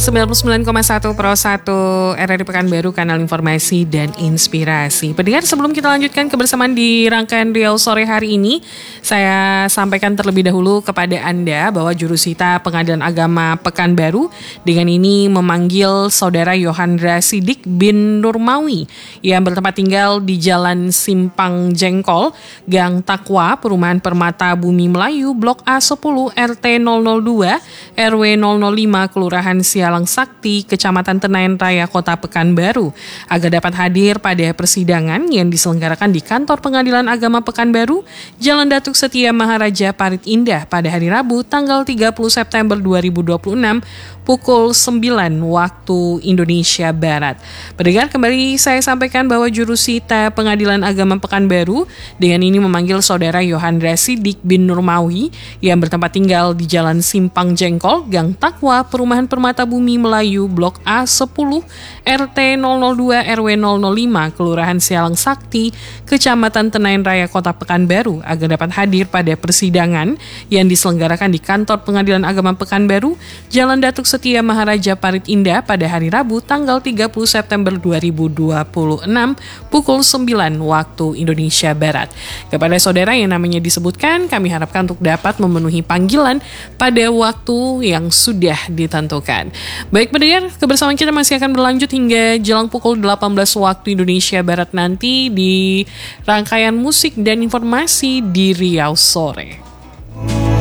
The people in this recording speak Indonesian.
99,1 Pro 1 RRI Pekanbaru, kanal informasi dan inspirasi. Pendengar, sebelum kita lanjutkan kebersamaan di rangkaian Riau sore hari ini, saya sampaikan terlebih dahulu kepada Anda bahwa Jurusita Pengadilan Agama Pekanbaru dengan ini memanggil Saudara Yohandra Sidik bin Nurmawi yang bertempat tinggal di Jalan Simpang Jengkol, Gang Takwa, Perumahan Permata Bumi Melayu, Blok A10 RT 002 RW 005 Kelurahan Sialang Sakti, Kecamatan Tenayan Raya, Kota Pekanbaru, agar dapat hadir pada persidangan yang diselenggarakan di Kantor Pengadilan Agama Pekanbaru, Jalan Datuk Setia Maharaja Parit Indah pada hari Rabu tanggal 30 September 2026 pukul 9 waktu Indonesia Barat. Pendengar, kembali saya sampaikan bahwa Jurusita Pengadilan Agama Pekanbaru dengan ini memanggil Saudara Yohandra Sidik bin Nurmawi yang bertempat tinggal di Jalan Simpang Jengkol, Gang Takwa, Perumahan Permata Bumi Melayu, Blok A10 RT 002 RW 005 Kelurahan Sialang Sakti, Kecamatan Tenayan Raya, Kota Pekanbaru, agar dapat hadir pada persidangan yang diselenggarakan di Kantor Pengadilan Agama Pekanbaru, Jalan Datuk Setia Maharaja Parit Indah pada hari Rabu tanggal 30 September 2026 pukul 9 waktu Indonesia Barat. Kepada saudara yang namanya disebutkan, kami harapkan untuk dapat memenuhi panggilan pada waktu yang sudah ditentukan. Baik pendengar, kebersamaan kita masih akan berlanjut hingga jelang pukul 18 waktu Indonesia Barat nanti di rangkaian musik dan informasi di Riau Sore.